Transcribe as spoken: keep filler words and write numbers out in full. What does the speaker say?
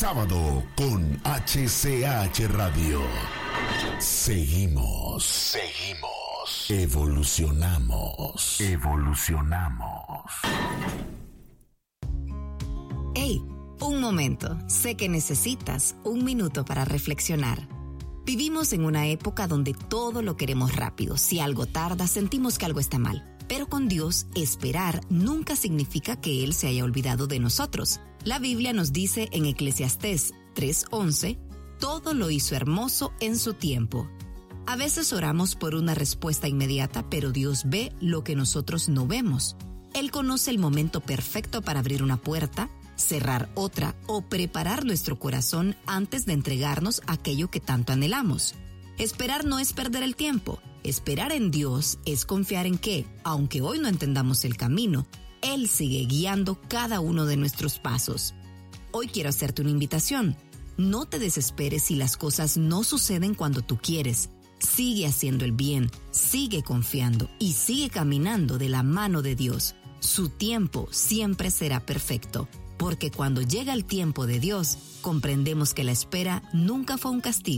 sábado con H C H Radio. Seguimos, seguimos, evolucionamos, evolucionamos. Hey, un momento. Sé que necesitas un minuto para reflexionar. Vivimos en una época donde todo lo queremos rápido. Si algo tarda, sentimos que algo está mal. Pero con Dios, esperar nunca significa que Él se haya olvidado de nosotros. La Biblia nos dice en Eclesiastés tres once, todo lo hizo hermoso en su tiempo. A veces oramos por una respuesta inmediata, pero Dios ve lo que nosotros no vemos. Él conoce el momento perfecto para abrir una puerta, cerrar otra o preparar nuestro corazón antes de entregarnos aquello que tanto anhelamos. Esperar no es perder el tiempo. Esperar en Dios es confiar en que, aunque hoy no entendamos el camino, Él sigue guiando cada uno de nuestros pasos. Hoy quiero hacerte una invitación. No te desesperes si las cosas no suceden cuando tú quieres. Sigue haciendo el bien, sigue confiando y sigue caminando de la mano de Dios. Su tiempo siempre será perfecto, porque cuando llega el tiempo de Dios, comprendemos que la espera nunca fue un castigo.